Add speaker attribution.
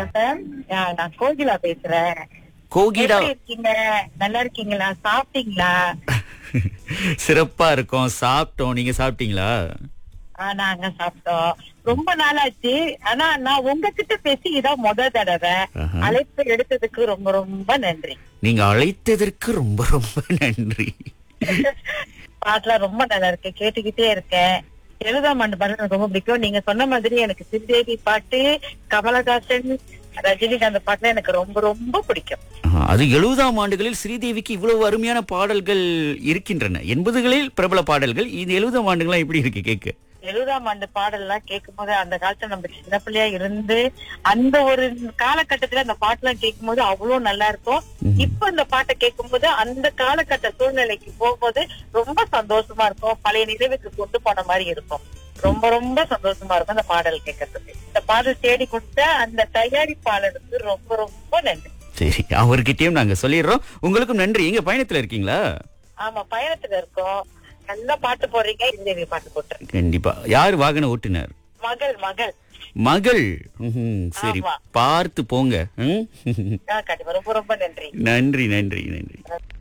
Speaker 1: FM. நான் கோகிலா பேசுறேன்.
Speaker 2: கோகிலா
Speaker 1: எப்படி இருக்கீங்க? நல்லா இருக்கீங்களா? சாப்பிட்டீங்களா?
Speaker 2: சிறப்பா இருக்கும். சாப்பிட்டோம். நீங்க சாப்பிட்டீங்களா?
Speaker 1: நாங்க சாப்பிட்டோம். ரொம்ப நாளாச்சு. ஆனா நான் உங்ககிட்ட பேசி இதான் முதல் தடவை.
Speaker 2: ஆஹா.
Speaker 1: அழைப்பு எடுத்ததுக்கு ரொம்ப ரொம்ப நன்றி.
Speaker 2: நீங்க அழைத்ததற்கு ரொம்ப ரொம்ப நன்றி.
Speaker 1: பாட்டுலாம் ரொம்ப நல்லா இருக்கு, கேட்டுக்கிட்டே இருக்கேன். 70ஆம் ஆண்டு பாட்டு எனக்கு ரொம்ப பிடிக்கும். நீங்க சொன்ன மாதிரி எனக்கு ஸ்ரீதேவி பாட்டு, கமலஹாசன், ரஜினிகாந்த் பாட்டுல எனக்கு ரொம்ப ரொம்ப பிடிக்கும்.
Speaker 2: அது 70ஆம் ஆண்டுகளில் ஸ்ரீதேவிக்கு இவ்வளவு அருமையான பாடல்கள் இருக்கின்றன. 80களில் பிரபல பாடல்கள். இது 70ஆம் ஆண்டுகள்லாம் எப்படி இருக்கு கேட்க?
Speaker 1: 70ஆம் ஆண்டு பாடல்லாம் கேட்கும் போது அந்த காலத்துல நம்ம சின்ன பிள்ளையா இருந்து அந்த ஒரு காலகட்டத்துல அந்த பாட்டுலாம் கேட்கும் போது அவ்வளவு நல்லா இருக்கும். இப்ப இந்த பாட்டை கேட்கும் போது அந்த காலகட்ட சூழ்நிலைக்கு போகும்போது ரொம்ப சந்தோஷமா இருக்கும். பழைய நினைவுக்கு கொண்டு போன மாதிரி இருக்கும். ரொம்ப ரொம்ப சந்தோஷமா இருக்கும் அந்த பாடல் கேட்கறதுக்கு. இந்த பாடல் தேடி கொடுத்த அந்த தயாரிப்பாளருக்கு ரொம்ப ரொம்ப நன்றி.
Speaker 2: சரி, அவர்கிட்டயும் நாங்க சொல்லிடுறோம். உங்களுக்கும் நன்றி. எங்க பயணத்துல இருக்கீங்களா?
Speaker 1: ஆமா, பயணத்துல இருக்கோம். நல்லா பாட்டு போடுறீங்க. இந்த பாட்டு போட்டுருங்க.
Speaker 2: கண்டிப்பா. யார் வாகன ஓட்டுனர்?
Speaker 1: மகள் மகள்
Speaker 2: மகள். சரி,
Speaker 1: ஆமா.
Speaker 2: பார்த்து போங்க.
Speaker 1: கண்டிப்பா. ரொம்ப ரொம்ப நன்றி.
Speaker 2: நன்றி நன்றி நன்றி.